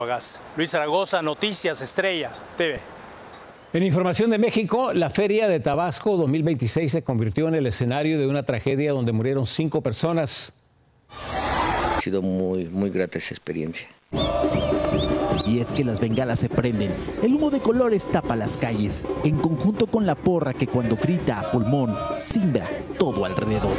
Luis Zaragoza, Noticias Estrellas TV. En información de México, la Feria de Tabasco 2026 se convirtió en el escenario de una tragedia donde murieron 5 personas. Ha sido muy grata esa experiencia. Y es que las bengalas se prenden, el humo de colores tapa las calles, en conjunto con la porra que cuando grita a pulmón, simbra todo alrededor.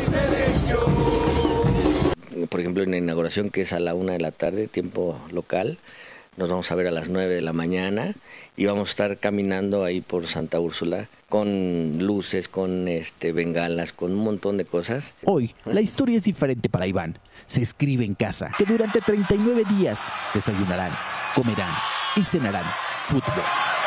Por ejemplo, en la inauguración, que es a la 1 de la tarde, tiempo local, nos vamos a ver a las 9 de la mañana y vamos a estar caminando ahí por Santa Úrsula con luces, con bengalas, con un montón de cosas. Hoy, la historia es diferente para Iván. Se escribe en casa que durante 39 días desayunarán, comerán y cenarán fútbol.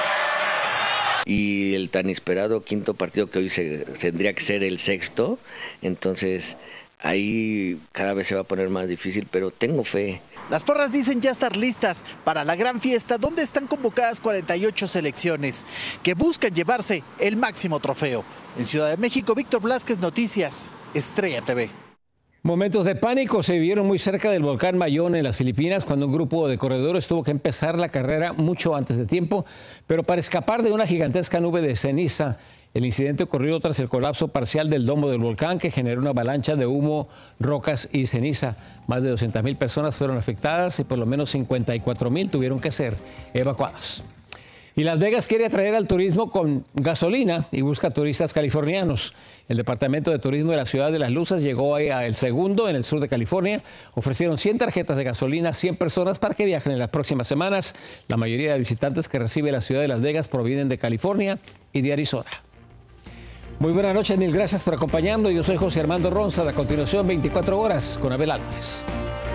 Y el tan esperado quinto partido, que hoy tendría que ser el sexto, entonces ahí cada vez se va a poner más difícil, pero tengo fe. Las porras dicen ya estar listas para la gran fiesta donde están convocadas 48 selecciones que buscan llevarse el máximo trofeo. En Ciudad de México, Víctor Blázquez, Noticias Estrella TV. Momentos de pánico se vivieron muy cerca del volcán Mayón en las Filipinas cuando un grupo de corredores tuvo que empezar la carrera mucho antes de tiempo, pero para escapar de una gigantesca nube de ceniza. El incidente ocurrió tras el colapso parcial del domo del volcán que generó una avalancha de humo, rocas y ceniza. Más de 200,000 personas fueron afectadas y por lo menos 54,000 tuvieron que ser evacuadas. Y Las Vegas quiere atraer al turismo con gasolina y busca turistas californianos. El Departamento de Turismo de la Ciudad de las Luces llegó a el segundo en el sur de California. Ofrecieron 100 tarjetas de gasolina a 100 personas para que viajen en las próximas semanas. La mayoría de visitantes que recibe la ciudad de Las Vegas provienen de California y de Arizona. Muy buenas noches, mil gracias por acompañarnos. Yo soy José Armando Ronza. A continuación, 24 horas con Abel Álvarez.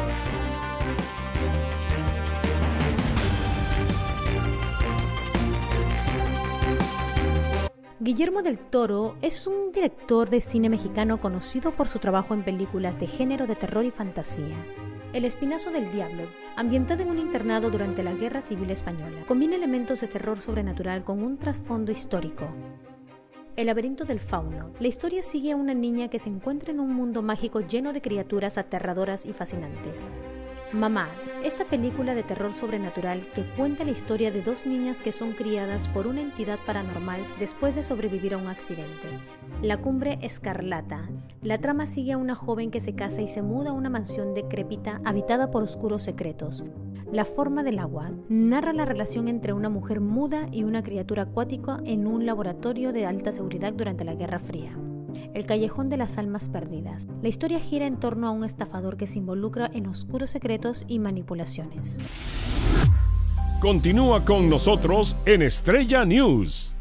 Guillermo del Toro es un director de cine mexicano conocido por su trabajo en películas de género de terror y fantasía. El Espinazo del Diablo, ambientada en un internado durante la Guerra Civil Española, combina elementos de terror sobrenatural con un trasfondo histórico. El laberinto del fauno. La historia sigue a una niña que se encuentra en un mundo mágico lleno de criaturas aterradoras y fascinantes. Mamá, esta película de terror sobrenatural que cuenta la historia de 2 niñas que son criadas por una entidad paranormal después de sobrevivir a un accidente. La Cumbre Escarlata. La trama sigue a una joven que se casa y se muda a una mansión decrépita habitada por oscuros secretos. La forma del agua. Narra la relación entre una mujer muda y una criatura acuática en un laboratorio de alta seguridad durante la Guerra Fría. El Callejón de las Almas Perdidas. La historia gira en torno a un estafador que se involucra en oscuros secretos y manipulaciones. Continúa con nosotros en Estrella News.